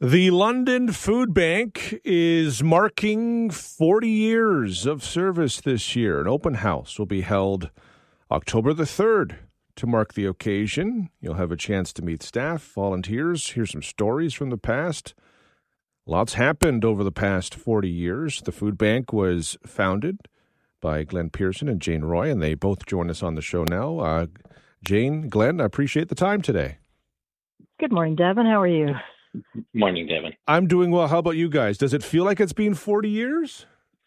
The London Food Bank is marking 40 years of service this year. An open house will be held October the 3rd to mark the occasion. You'll have a chance to meet staff, volunteers, hear some stories from the past. Lots happened over the past 40 years. The food bank was founded by Glenn Pearson and Jane Roy, and they both join us on the show now. Jane, Glenn, I appreciate the time today. Good morning, Devin. How are you? Morning, Devin. I'm doing well. How about you guys? Does it feel like it's been 40 years?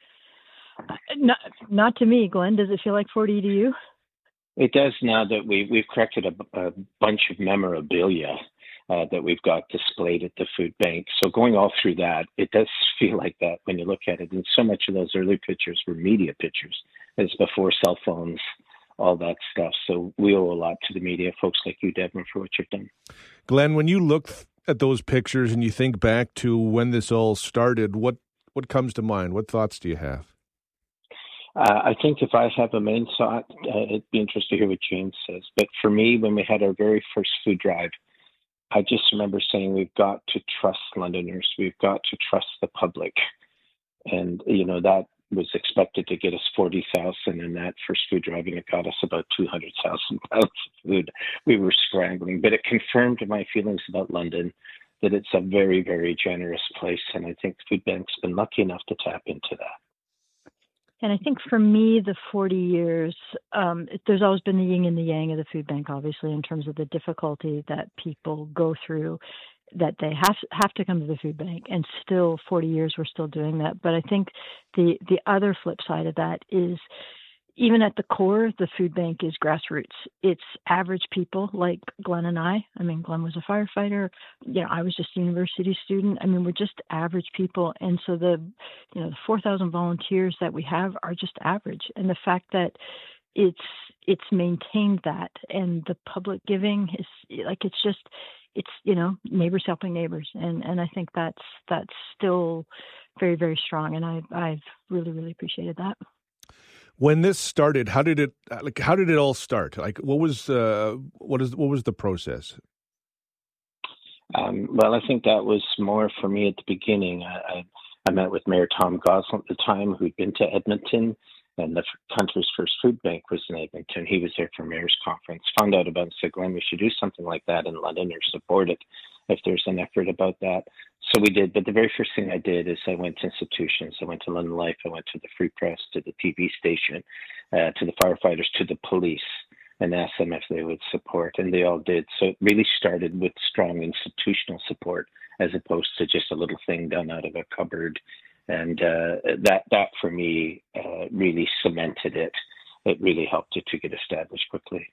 Not to me, Glenn. Does it feel like 40 to you? It does now that we've corrected a bunch of memorabilia that we've got displayed at the food bank. So going all through that, it does feel like that when you look at it. And so much of those early pictures were media pictures. It's before cell phones, all that stuff. So we owe a lot to the media, folks like you, Devin, for what you've done. Glenn, when you look at those pictures and you think back to when this all started, what comes to mind? What thoughts do you have? I think if I have a main thought, it'd be interesting to hear what James says. But for me, when we had our very first food drive, I just remember saying we've got to trust Londoners. We've got to trust the public. And, that was expected to get us 40,000, and that first food drive, it got us about 200,000 pounds of food. We were scrambling, but it confirmed my feelings about London, that it's a very, very generous place, and I think the food bank's been lucky enough to tap into that. And I think for me, the 40 years, there's always been the yin and the yang of the food bank, obviously, in terms of the difficulty that people go through, that they have to come to the food bank, and still 40 years we're still doing that. But I think the other flip side of that is, even at the core, the food bank is grassroots. It's average people like Glenn and I. I mean, Glenn was a firefighter. I was just a university student. I mean, we're just average people. And so the 4,000 volunteers that we have are just average. And the fact that it's maintained that, and the public giving is it's neighbors helping neighbors. And I think that's still very, very strong. And I've really, really appreciaed that. When this started, how did it all start? Like, what was the process? Well, I think that was more for me at the beginning. I met with Mayor Tom Gosselin at the time, who'd been to Edmonton, and the country's first food bank was in Edmonton. He was there for Mayor's Conference. Found out about it, said, Glenn, we should do something like that in London, or support it if there's an effort about that. So we did. But the very first thing I did is I went to institutions. I went to London Life. I went to the Free Press, to the TV station, to the firefighters, to the police, and asked them if they would support. And they all did. So it really started with strong institutional support, as opposed to just a little thing done out of a cupboard. And that for me really cemented it. It really helped it to get established quickly.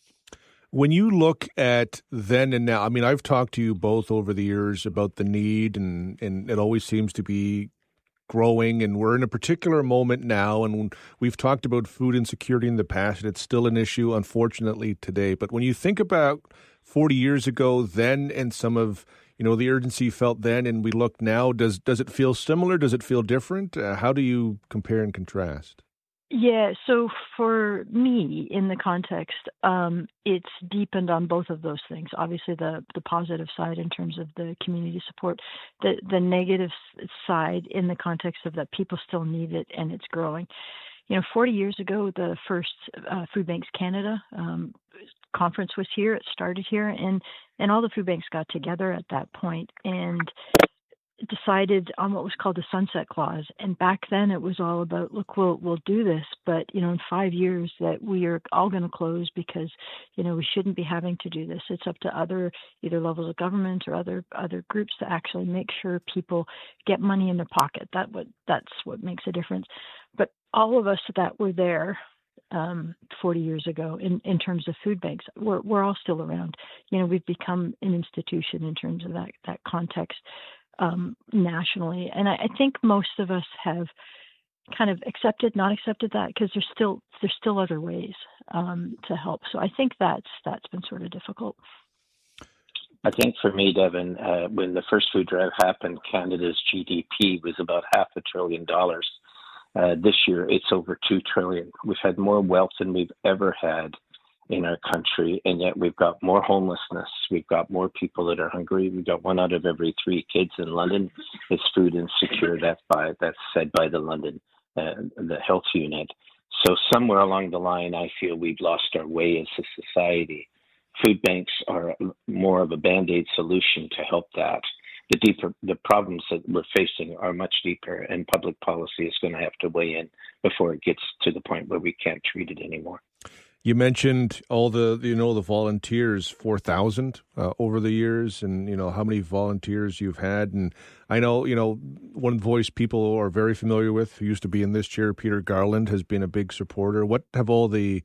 When you look at then and now, I mean, I've talked to you both over the years about the need, and it always seems to be growing, and we're in a particular moment now, and we've talked about food insecurity in the past, and it's still an issue, unfortunately, today. But when you think about 40 years ago then, and some of the urgency felt then, and we look now, does it feel similar? Does it feel different? How do you compare and contrast? Yeah, so for me, in the context, it's deepened on both of those things. Obviously, the positive side in terms of the community support, the negative side in the context of that people still need it, and it's growing. 40 years ago, the first Food Banks Canada conference was here. It started here, and all the food banks got together at that point and decided on what was called the Sunset Clause. And back then it was all about, look, we'll do this, but in 5 years that we are all going to close because we shouldn't be having to do this. It's up to other either levels of government or other groups to actually make sure people get money in their pocket. That's what makes a difference. But all of us that were there 40 years ago in terms of food banks, we're all still around. We've become an institution in terms of that context nationally. And I think most of us have kind of not accepted that, because there's still other ways to help. So I think that's been sort of difficult. I think for me, Devin, when the first food drive happened, Canada's GDP was about $500 billion. This year, it's over $2 trillion. We've had more wealth than we've ever had. in our country, and yet we've got more homelessness. We've got more people that are hungry. We've got 1 out of every 3 kids in London is food insecure. That's said by the London the health unit. So somewhere along the line, I feel we've lost our way as a society. Food banks are more of a Band-Aid solution to help that. The problems that we're facing are much deeper, and public policy is going to have to weigh in before it gets to the point where we can't treat it anymore. You mentioned all the volunteers, 4,000 over the years, and how many volunteers you've had. And I know, one voice people are very familiar with, who used to be in this chair, Peter Garland, has been a big supporter. What have all the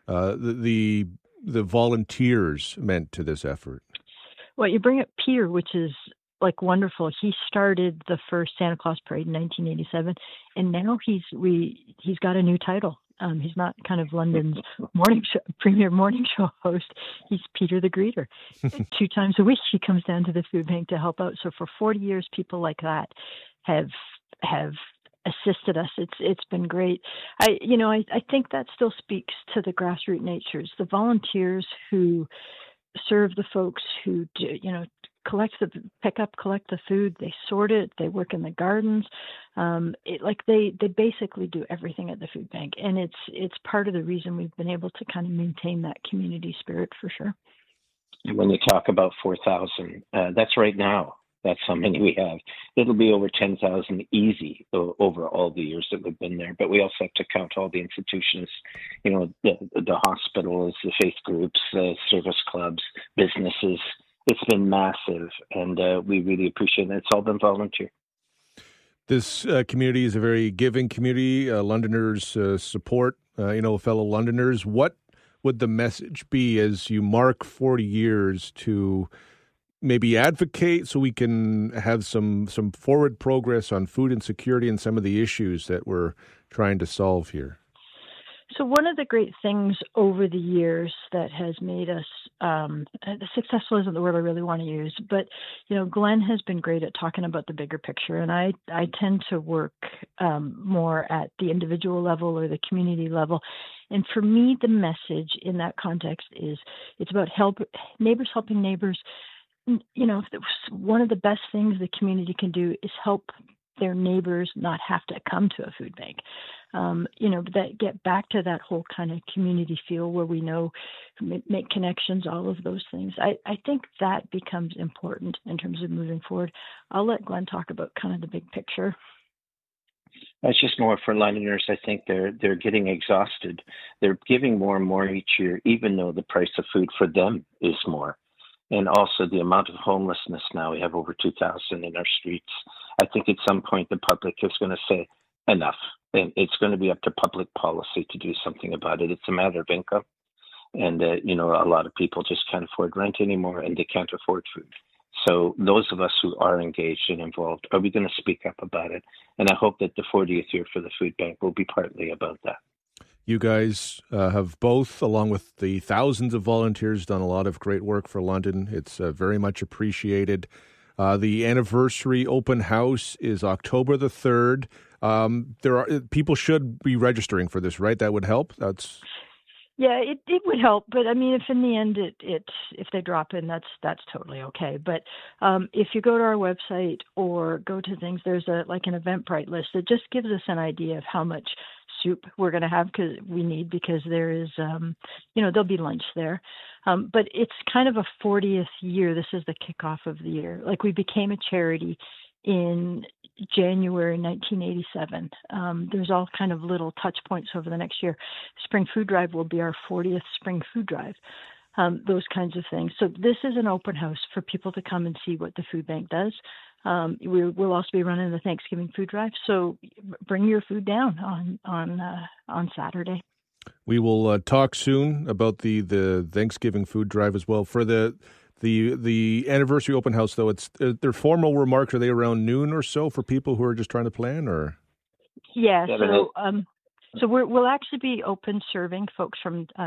volunteers meant to this effort? Well, you bring up Peter, which is wonderful. He started the first Santa Claus Parade in 1987, and now he's got a new title. He's not kind of London's premier morning show host. He's Peter the Greeter. 2 times a week he comes down to the food bank to help out. So for 40 years, people like that have assisted us. It's been great. I think that still speaks to the grassroots natures. The volunteers who serve the folks who collect the food, they sort it, they work in the gardens. They basically do everything at the food bank, and it's part of the reason we've been able to kind of maintain that community spirit for sure. And when you talk about 4,000, that's right now. That's how many we have. It'll be over 10,000 easy over all the years that we've been there. But we also have to count all the institutions, the hospitals, the faith groups, the service clubs, businesses. It's been massive, and we really appreciate it. It's all been volunteer. This community is a very giving community. Londoners support, fellow Londoners. What would the message be as you mark 40 years to maybe advocate so we can have some forward progress on food insecurity and some of the issues that we're trying to solve here? So one of the great things over the years that has made us successful isn't the word I really want to use, but Glenn has been great at talking about the bigger picture, and I tend to work more at the individual level or the community level. And for me, the message in that context is it's about neighbors helping neighbors. One of the best things the community can do is help their neighbors not have to come to a food bank. That get back to that whole kind of community feel where we know, make connections, all of those things. I think that becomes important in terms of moving forward. I'll let Glenn talk about kind of the big picture. It's just more for Londoners. I think they're getting exhausted. They're giving more and more each year, even though the price of food for them is more. And also the amount of homelessness now, we have over 2,000 in our streets. I think at some point the public is going to say enough. And it's going to be up to public policy to do something about it. It's a matter of income. And, a lot of people just can't afford rent anymore, and they can't afford food. So those of us who are engaged and involved, are we going to speak up about it? And I hope that the 40th year for the food bank will be partly about that. You guys have both, along with the thousands of volunteers, done a lot of great work for London. It's very much appreciated. The anniversary open house is October the 3rd. People should be registering for this, right? That would help. Yeah, it would help, but I mean, if in the end if they drop in, that's totally okay. But if you go to our website or go to things, there's an Eventbrite list that just gives us an idea of how much soup we're going to have because there is there'll be lunch there. But it's kind of a 40th year. This is the kickoff of the year. We became a charity in January 1987. There's all kind of little touch points over the next year. Spring Food Drive will be our 40th Spring Food Drive, those kinds of things. So this is an open house for people to come and see what the food bank does. We'll also be running the Thanksgiving Food Drive, so bring your food down on Saturday. We will talk soon about the Thanksgiving Food Drive as well. For the anniversary open house, though, it's their formal remarks, are they around noon or so for people who are just trying to plan, or? Yeah, so we'll actually be open serving folks from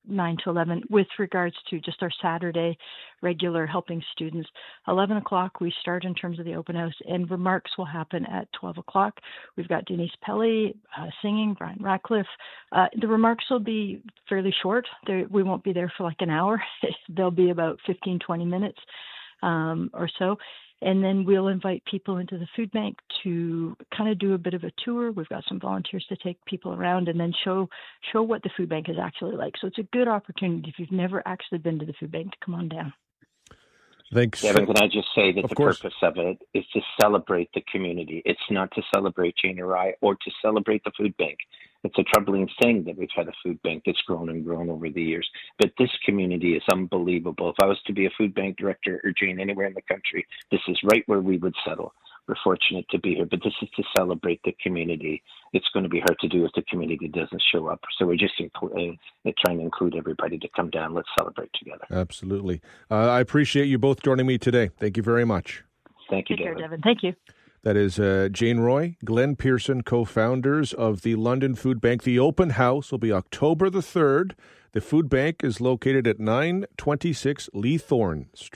9 to 11. With regards to just our Saturday regular helping students, 11 o'clock we start in terms of the open house, and remarks will happen at 12 o'clock. We've got Denise Pelly singing, Brian Ratcliffe. The remarks will be fairly short. We won't be there for like an hour. They'll be about 15, 20 minutes or so. And then we'll invite people into the food bank to kind of do a bit of a tour. We've got some volunteers to take people around and then show what the food bank is actually like. So it's a good opportunity if you've never actually been to the food bank to come on down. Thanks. Devin, can I just say that the course. purpose of it is to celebrate the community. It's not to celebrate Jane or I or to celebrate the food bank. It's a troubling thing that we've had a food bank that's grown and grown over the years. But this community is unbelievable. If I was to be a food bank director or Jane anywhere in the country, this is right where we would settle. We're fortunate to be here, but this is to celebrate the community. It's going to be hard to do if the community doesn't show up. So we're just trying to include everybody to come down. Let's celebrate together. Absolutely. I appreciate you both joining me today. Thank you very much. Thank you, Take care, Devin. Devin. Thank you. That is Jane Roy, Glenn Pearson, co-founders of the London Food Bank. The open house will be October the 3rd. The food bank is located at 926 Lee Thorne Street.